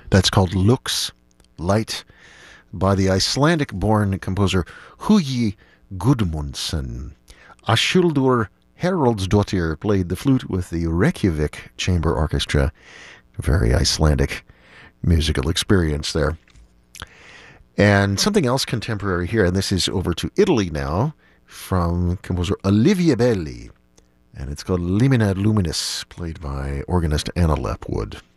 That's called Lux, Light, by the Icelandic-born composer Hugi Gudmundsson. Ashildur Haraldsdottir played the flute with the Reykjavik Chamber Orchestra. Very Icelandic musical experience there. And something else contemporary here, and this is over to Italy now, from composer Olivia Belli. And it's called Limina Luminis, played by organist Anna Lepwood.